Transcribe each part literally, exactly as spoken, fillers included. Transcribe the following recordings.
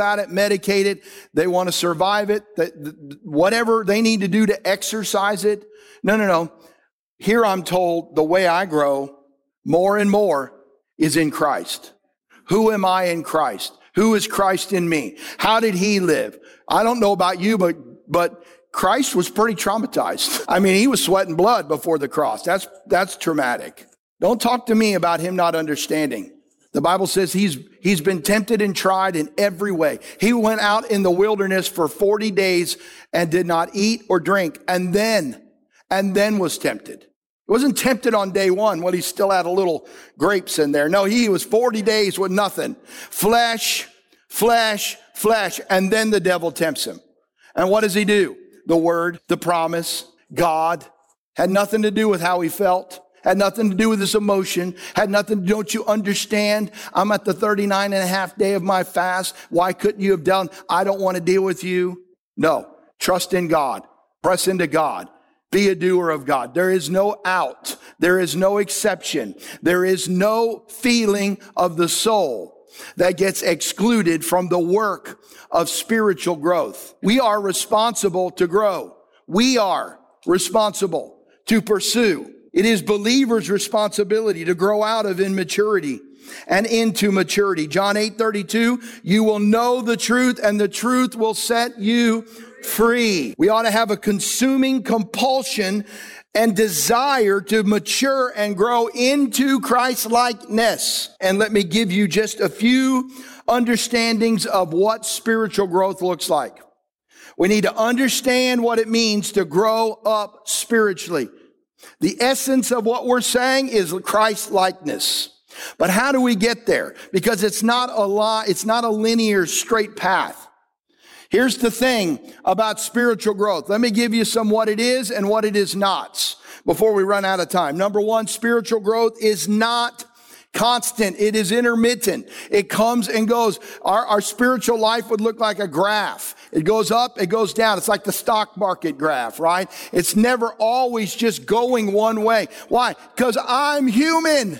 about it, medicate it. They want to survive it. Whatever they need to do to exercise it. No, no, no. Here I'm told the way I grow more and more is in Christ. Who am I in Christ? Who is Christ in me? How did he live? I don't know about you, but, but Christ was pretty traumatized. I mean, he was sweating blood before the cross. That's, that's traumatic. Don't talk to me about him not understanding. The Bible says he's, he's been tempted and tried in every way. He went out in the wilderness for forty days and did not eat or drink, and then, and then was tempted. He wasn't tempted on day one when he still had a little grapes in there. No, he was forty days with nothing. Flesh, flesh, flesh, and then the devil tempts him. And what does he do? The word, the promise, God, had nothing to do with how he felt. Had nothing to do with his emotion. Had nothing to do, don't you understand? I'm at the thirty-nine and a half day of my fast. Why couldn't you have done? I don't want to deal with you. No. Trust in God. Press into God. Be a doer of God. There is no out. There is no exception. There is no feeling of the soul that gets excluded from the work of spiritual growth. We are responsible to grow. We are responsible to pursue. It is believers' responsibility to grow out of immaturity and into maturity. John eight thirty-two, you will know the truth and the truth will set you free. We ought to have a consuming compulsion and desire to mature and grow into Christ-likeness. And let me give you just a few understandings of what spiritual growth looks like. We need to understand what it means to grow up spiritually. The essence of what we're saying is Christ-likeness. But how do we get there? Because it's not a lie, it's not a linear straight path. Here's the thing about spiritual growth. Let me give you some what it is and what it is not before we run out of time. Number one, spiritual growth is not constant. It is intermittent. It comes and goes. Our, our spiritual life would look like a graph. It goes up, it goes down. It's like the stock market graph, right? It's never always just going one way. Why? Because I'm human.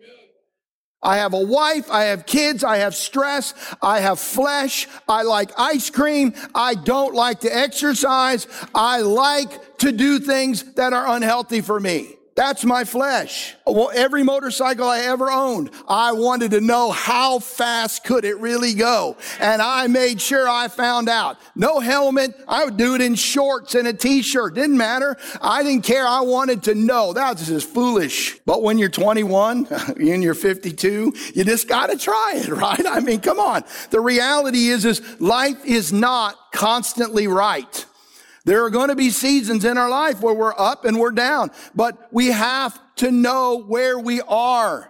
I have a wife, I have kids, I have stress, I have flesh, I like ice cream, I don't like to exercise, I like to do things that are unhealthy for me. That's my flesh. Well, every motorcycle I ever owned, I wanted to know how fast could it really go. And I made sure I found out. No helmet. I would do it in shorts and a t-shirt. Didn't matter. I didn't care. I wanted to know. That was just foolish. But when you're twenty-one and you're fifty-two, you just got to try it, right? I mean, come on. The reality is, is life is not constantly right. There are going to be seasons in our life where we're up and we're down, but we have to know where we are.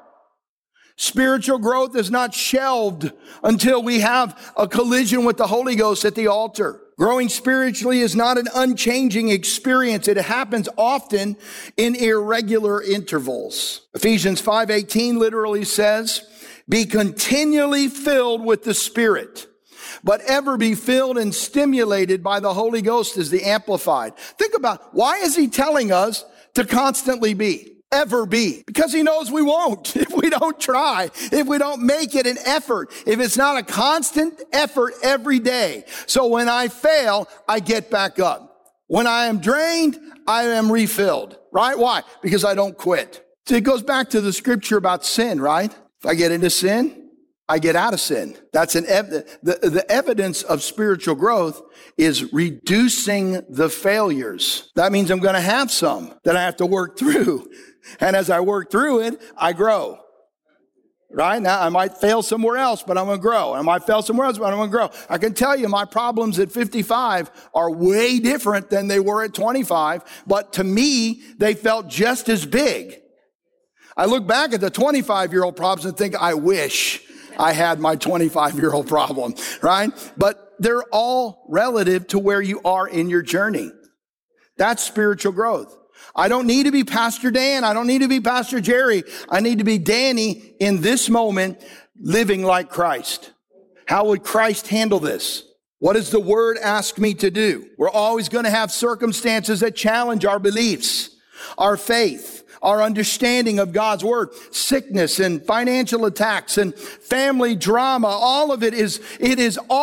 Spiritual growth is not shelved until we have a collision with the Holy Ghost at the altar. Growing spiritually is not an unchanging experience. It happens often in irregular intervals. Ephesians five eighteen literally says, be continually filled with the Spirit, but ever be filled and stimulated by the Holy Ghost is the Amplified. Think about, why is he telling us to constantly be? Ever be? Because he knows we won't if we don't try, if we don't make it an effort, if it's not a constant effort every day. So when I fail, I get back up. When I am drained, I am refilled, right? Why? Because I don't quit. So it goes back to the scripture about sin, right? If I get into sin, I get out of sin. That's an ev- the, the evidence of spiritual growth is reducing the failures. That means I'm going to have some that I have to work through. And as I work through it, I grow. Right? Now, I might fail somewhere else, but I'm going to grow. I might fail somewhere else, but I'm going to grow. I can tell you my problems at fifty-five are way different than they were at twenty-five, but to me, they felt just as big. I look back at the twenty-five-year-old problems and think, I wish I had my twenty-five-year-old problem, right? But they're all relative to where you are in your journey. That's spiritual growth. I don't need to be Pastor Dan. I don't need to be Pastor Jerry. I need to be Danny in this moment, living like Christ. How would Christ handle this? What does the Word ask me to do? We're always going to have circumstances that challenge our beliefs, our faith, our understanding of God's Word. Sickness and financial attacks and family drama, all of it is, it is all